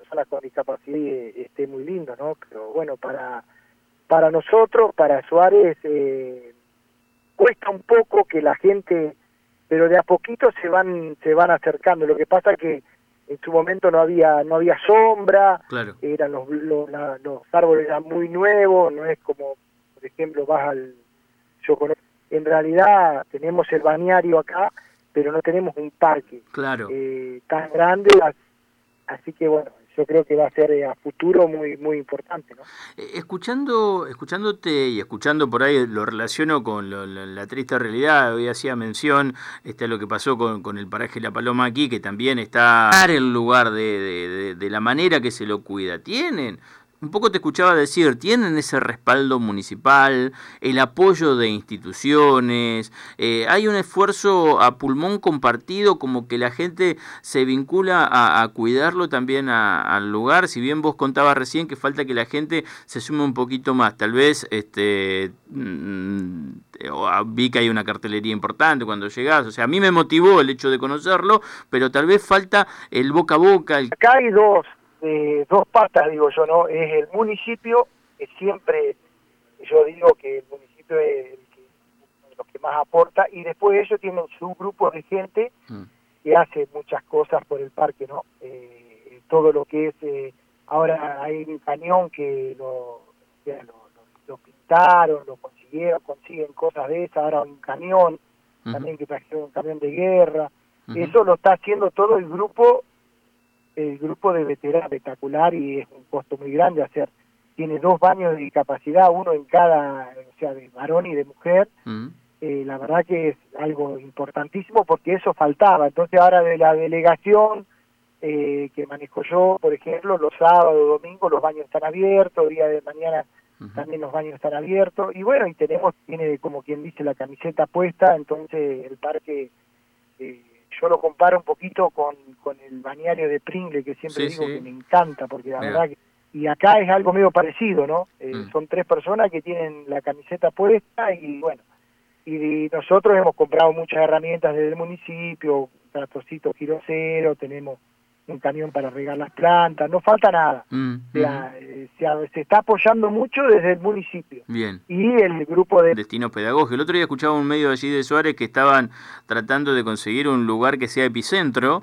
personas con discapacidad esté muy lindo, ¿no? Pero bueno, para nosotros, para Suárez, cuesta un poco que la gente, pero de a poquito se van acercando. Lo que pasa que en su momento no había sombra, Claro. eran los árboles eran muy nuevos, no es como, por ejemplo, yo conozco, en realidad tenemos el balneario acá, pero no tenemos un parque Claro. tan grande, así que bueno, yo creo que va a ser a futuro muy importante, ¿no? Escuchándote y escuchando por ahí, lo relaciono con la triste realidad. Hoy hacía mención a lo que pasó con el paraje La Paloma aquí, que también está en el lugar de la manera que se lo cuida. Un poco te escuchaba decir, tienen ese respaldo municipal, el apoyo de instituciones, hay un esfuerzo a pulmón compartido, como que la gente se vincula a cuidarlo también al lugar. Si bien vos contabas recién que falta que la gente se sume un poquito más, tal vez vi que hay una cartelería importante cuando llegás, o sea, a mí me motivó el hecho de conocerlo, pero tal vez falta el boca a boca. Acá hay dos patas, digo yo, ¿no? Es el municipio, que siempre, yo digo que el municipio es uno de los que más aporta, y después ellos tienen su grupo de gente que hace muchas cosas por el parque, ¿no? Todo lo que es, ahora hay un cañón que lo pintaron, lo consiguen cosas de esas, ahora un camión, también que trajeron un camión de guerra, eso lo está haciendo todo el grupo de veteranos, espectacular, y es un costo muy grande hacer. Tiene 2 baños de discapacidad, uno en cada, o sea, de varón y de mujer. La verdad que es algo importantísimo porque eso faltaba. Entonces ahora de la delegación que manejo yo, por ejemplo, los sábados, domingos los baños están abiertos, día de mañana también los baños están abiertos, y bueno, y tiene como quien dice la camiseta puesta, entonces el parque, yo lo comparo un poquito con el balneario de Pringle, que siempre digo que me encanta, porque la verdad que, y acá es algo medio parecido, ¿no? Son 3 personas que tienen la camiseta puesta, y bueno, y nosotros hemos comprado muchas herramientas desde el municipio, tractorcito Giro Cero, tenemos un camión para regar las plantas, no falta nada. O sea, se está apoyando mucho desde el municipio. Bien. Y el grupo de destino pedagógico. El otro día escuchaba un medio allí de Suárez que estaban tratando de conseguir un lugar que sea epicentro,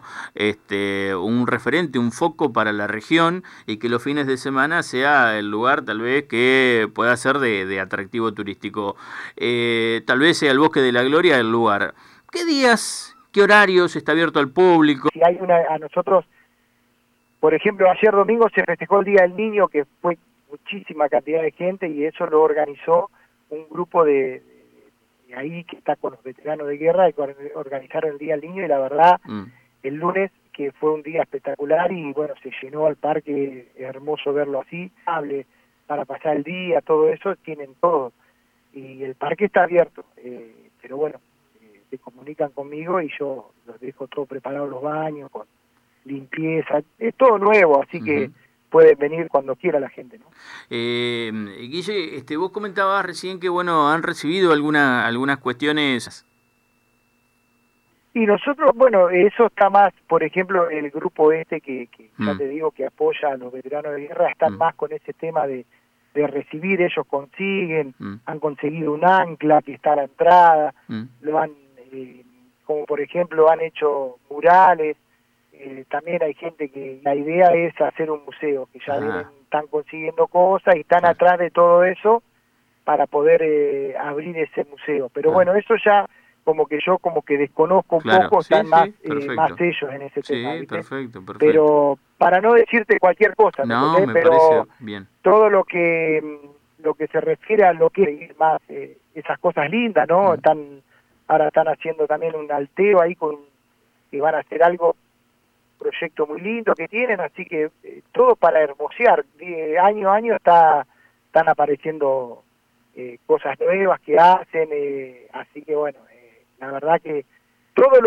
un referente, un foco para la región, y que los fines de semana sea el lugar tal vez que pueda ser de atractivo turístico. Tal vez sea el Bosque de la Gloria el lugar. ¿Qué días, qué horarios está abierto al público? Si hay a nosotros, por ejemplo, ayer domingo se festejó el Día del Niño, que fue muchísima cantidad de gente, y eso lo organizó un grupo de ahí que está con los veteranos de guerra, que organizaron el Día del Niño, y la verdad, el lunes, que fue un día espectacular, y bueno, se llenó al parque, hermoso verlo así, para pasar el día, todo eso, tienen todo, y el parque está abierto, pero bueno, se comunican conmigo y yo los dejo todo preparado, los baños, con limpieza, es todo nuevo, así que pueden venir cuando quiera la gente, ¿no? Guille, vos comentabas recién que bueno, han recibido algunas cuestiones. Y nosotros, bueno, eso está más, por ejemplo, el grupo que ya te digo que apoya a los veteranos de guerra, están más con ese tema de recibir, ellos han conseguido un ancla que está a la entrada, lo han, como por ejemplo, han hecho murales, también hay gente que la idea es hacer un museo, que ya están consiguiendo cosas y están atrás de todo eso para poder abrir ese museo. Pero bueno, eso ya como que desconozco un poco, están más ellos en ese tema, ¿viste? Perfecto. Pero para no decirte cualquier cosa, ¿me No, entendés? me parece Pero bien. todo lo que se refiere a lo que es más esas cosas lindas, ¿no? Ahora están haciendo también un alteo ahí que van a hacer algo, proyecto muy lindo que tienen, así que todo para hermosear. Año a año están apareciendo cosas nuevas que hacen, así que bueno, la verdad que todo lo